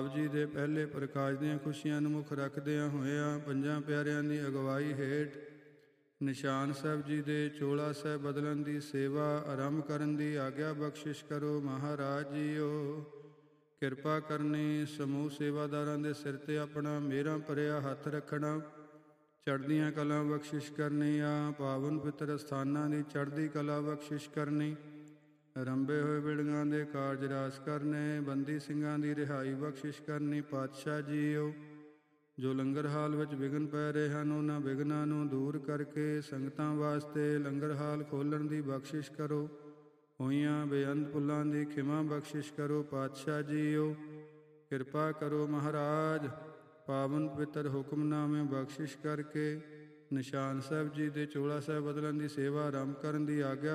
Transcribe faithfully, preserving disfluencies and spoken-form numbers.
ਆਪ ਜੀ ਦੇ ਪਹਿਲੇ ਪ੍ਰਕਾਸ਼ ਦੀਆਂ ਖੁਸ਼ੀਆਂ ਨੂੰ ਮੁੱਖ ਰੱਖਦਿਆਂ ਹੋਇਆਂ ਪੰਜਾਂ ਪਿਆਰਿਆਂ ਦੀ ਅਗਵਾਈ ਹੇਠ ਨਿਸ਼ਾਨ ਸਾਹਿਬ ਜੀ ਦੇ ਚੋਲਾ ਸਾਹਿਬ ਬਦਲਣ ਦੀ ਸੇਵਾ ਆਰੰਭ ਕਰਨ ਦੀ ਆਗਿਆ ਬਖਸ਼ਿਸ਼ ਕਰੋ। ਮਹਾਰਾਜ ਜੀਓ ਕਿਰਪਾ ਕਰਨੀ, ਸਮੂਹ ਸੇਵਾਦਾਰਾਂ ਦੇ ਸਿਰ 'ਤੇ ਆਪਣਾ ਮੇਰਾ ਭਰਿਆ ਹੱਥ ਰੱਖਣਾ, ਚੜ੍ਹਦੀਆਂ ਕਲਾ ਬਖਸ਼ਿਸ਼ ਕਰਨੀ ਆ। ਪਾਵਨ ਪਿੱਤਰ ਸਥਾਨਾਂ ਦੀ ਚੜ੍ਹਦੀ ਕਲਾ ਬਖਸ਼ਿਸ਼ ਕਰਨੀ, ਰੰਭੇ ਹੋਏ ਬਿੜੰਗਾਂ ਦੇ ਕਾਰਜ ਰਾਸ ਕਰਨੇ, ਬੰਦੀ ਸਿੰਘਾਂ ਦੀ ਰਿਹਾਈ ਬਖਸ਼ਿਸ਼ ਕਰਨੀ। ਪਾਤਸ਼ਾਹ ਜੀਓ ਜੋ ਲੰਗਰ ਹਾਲ ਵਿੱਚ ਵਿਘਨ ਪੈ ਰਹੇ ਹਨ, ਉਹਨਾਂ ਵਿਘਨਾਂ ਨੂੰ ਦੂਰ ਕਰਕੇ ਸੰਗਤਾਂ ਵਾਸਤੇ ਲੰਗਰ ਹਾਲ ਖੋਲ੍ਹਣ ਦੀ ਬਖਸ਼ਿਸ਼ ਕਰੋ। ਹੋਈਆਂ ਬੇਅੰਤ ਭੁੱਲਾਂ ਦੀ ਖਿਮਾ ਬਖਸ਼ਿਸ਼ ਕਰੋ। ਪਾਤਸ਼ਾਹ ਜੀਓ ਕਿਰਪਾ ਕਰੋ। ਮਹਾਰਾਜ ਪਾਵਨ ਪਵਿੱਤਰ ਹੁਕਮਨਾਮੇ ਬਖਸ਼ਿਸ਼ ਕਰਕੇ ਨਿਸ਼ਾਨ ਸਾਹਿਬ ਜੀ ਦੇ ਚੋਲਾ ਸਾਹਿਬ ਬਦਲਣ ਦੀ ਸੇਵਾ ਆਰੰਭ ਕਰਨ ਦੀ ਆਗਿਆ